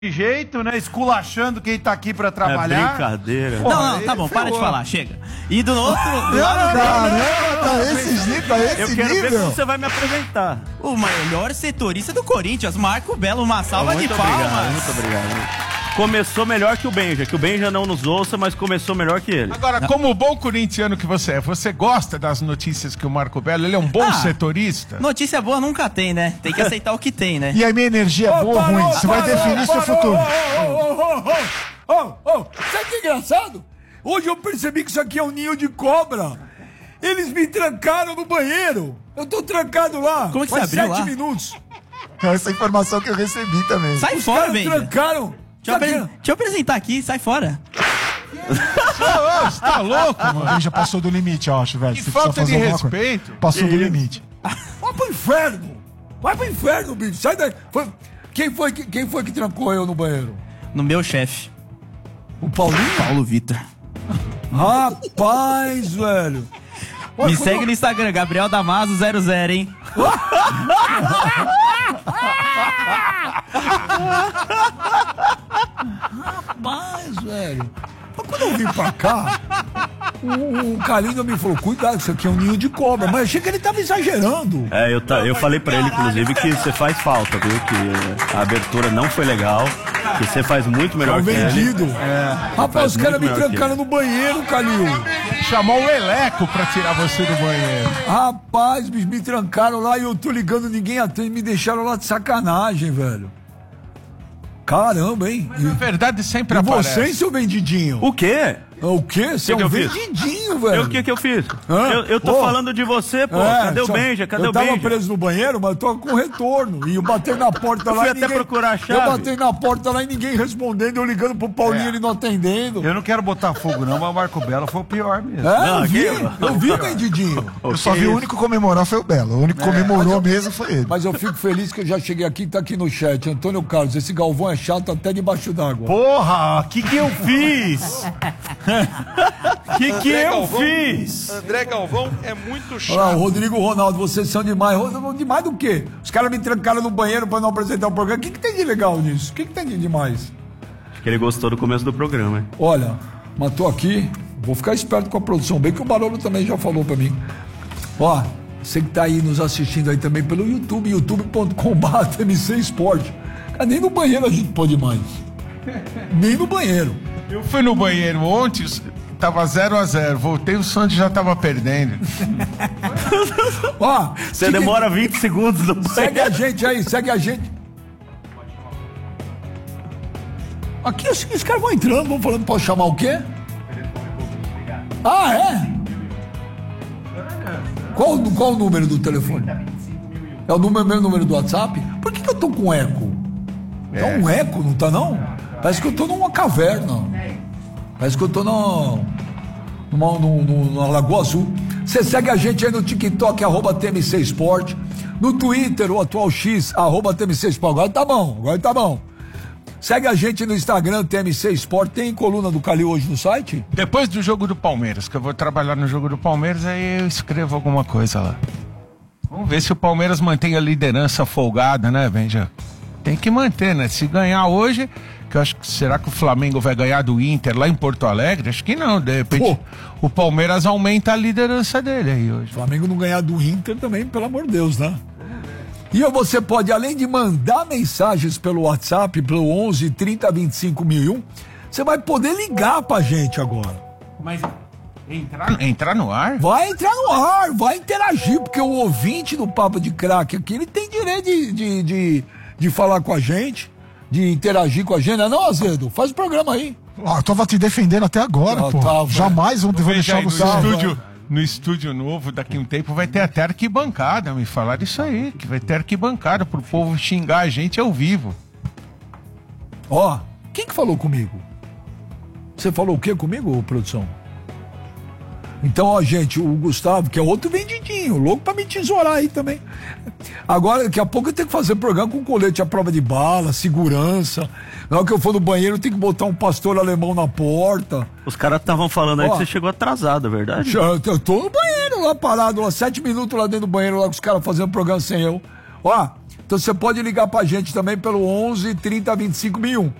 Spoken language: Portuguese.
jeito, né? Esculachando quem tá aqui pra trabalhar. É brincadeira. Porra, não, tá bom, para de falar, chega. E do outro lado... Tá esse nível. Eu quero ver como você vai me apresentar. O melhor setorista do Corinthians, Marco Belo, uma salva de palmas. Muito obrigado. Começou melhor que o Benja não nos ouça, mas começou melhor que ele. Agora, como bom corintiano que você é, você gosta das notícias que o Marco Belo, ele é um bom setorista? Notícia boa nunca tem, né? Tem que aceitar o que tem, né? E a minha energia é boa ou ruim? Você vai definir seu futuro. Sabe que é engraçado? Hoje eu percebi que isso aqui é um ninho de cobra. Eles me trancaram no banheiro. Eu tô trancado lá. Como é que você abriu 7 lá? minutos. Essa informação que eu recebi também. Sai fora, Os caras Benja. trancaram. Deixa eu apresentar aqui, sai fora. Você tá louco, mano? Ele já passou do limite, eu acho, velho. Que Você falta precisa de fazer alguma coisa. respeito. Passou do limite. Vai pro inferno. Vai pro inferno, bicho. Sai daí. Quem foi que trancou eu no banheiro? No meu chefe, O Paulinho? Paulo Vitor. Rapaz, velho. Me segue no Instagram, Gabriel Damaso 00, hein? Rapaz, velho. Mas quando eu vim pra cá, o Carlinhos me falou, cuidado, isso aqui é um ninho de cobra. Mas eu achei que ele tava exagerando. Eu falei pra ele, inclusive, que você faz falta, viu? Que a abertura não foi legal, que você faz muito melhor que ele. Vendido. Rapaz, os caras me trancaram no banheiro, Carlinhos. Chamou o Eleco pra tirar você do banheiro. Rapaz, me trancaram lá e eu tô ligando, ninguém atende, me deixaram lá de sacanagem, velho. Caramba, hein? Na verdade, sempre E aparece. você, seu vendidinho? O quê? O quê? Você é que um eu fiz? vendidinho, velho. O que eu fiz? Hã? Eu tô Ô. falando de você, pô. Cadê o Benja? Cadê o Eu tava Benja? preso no banheiro, mas eu tô com retorno. E eu batei na porta Eu lá fui e até ninguém... procurar a chave. Eu batei na porta lá e ninguém respondendo. Eu ligando pro Paulinho, ele não atendendo. Eu não quero botar fogo, não, mas o Marco Belo foi o pior mesmo. Eu vi, vendidinho. Eu só vi o único comemorar foi o Belo. O único que comemorou mesmo foi ele. Mas eu fico feliz que eu já cheguei aqui e tá aqui no chat. Antônio Carlos, esse Galvão é chato até debaixo d'água. Porra, que eu fiz? Que eu fiz? André Galvão é muito chato. Olha lá, o Rodrigo Ronaldo, vocês são demais. Demais do quê? Os caras me trancaram no banheiro pra não apresentar o programa. O que tem de legal nisso? O que tem de demais? Acho que ele gostou do começo do programa, hein? Olha, mas tô aqui, vou ficar esperto com a produção, bem que o Barolo também já falou pra mim. Ó, você que tá aí nos assistindo aí também pelo YouTube, youtube.com/TMC Esporte. Nem no banheiro a gente pode mais. Nem no banheiro. Eu fui no banheiro ontem, tava 0-0. Voltei, o Santos já tava perdendo. Ó, Você demora 20 segundos no banheiro. segue a gente aí, segue a gente. Aqui os caras vão entrando, vão falando, pode chamar o quê? Ah, é? Qual o número do telefone? É o meu número do WhatsApp? Por que eu tô com eco? Tá um eco, não tá não? Parece que eu tô numa caverna. Parece que eu tô numa Lagoa Azul. Você segue a gente aí no TikTok, @TMC Esporte. No Twitter, o atual X, @TMC Esporte. Agora tá bom. Segue a gente no Instagram, TMC Esporte. Tem coluna do Calil hoje no site? Depois do jogo do Palmeiras, que eu vou trabalhar no jogo do Palmeiras, aí eu escrevo alguma coisa lá. Vamos ver se o Palmeiras mantém a liderança folgada, né, Benja? Tem que manter, né? Se ganhar hoje, que eu acho que será que o Flamengo vai ganhar do Inter lá em Porto Alegre? Acho que não, de repente o Palmeiras aumenta a liderança dele aí hoje. O Flamengo não ganhar do Inter também, pelo amor de Deus, né? E você pode, além de mandar mensagens pelo WhatsApp, pelo 11 30 25 1001, você vai poder ligar pra gente agora. Mas entrar no ar? Vai entrar no ar, vai interagir, porque o ouvinte do Papo de Craque aqui, ele tem direito de falar com a gente, de interagir com a gente. Não, Azedo? Faz o programa aí. Eu tava te defendendo até agora, pô. Tá, Jamais vou deixar Aí, você. no estúdio novo, daqui a um tempo, vai ter até arquibancada. Me falaram isso aí, que vai ter arquibancada pro povo xingar a gente ao vivo. Ó, quem que falou comigo? Você falou o quê comigo, produção? Então, ó, gente, o Gustavo, que é outro vendidinho, louco pra me tesourar aí também. Agora, daqui a pouco eu tenho que fazer programa com colete à prova de bala, segurança. Na hora que eu for no banheiro, eu tenho que botar um pastor alemão na porta. Os caras estavam falando aí que você chegou atrasado, é verdade? Eu tô no banheiro lá, parado lá, 7 minutos lá dentro do banheiro, lá com os caras fazendo programa sem eu. Ó, Então você pode ligar pra gente também pelo 11 30 25 1001.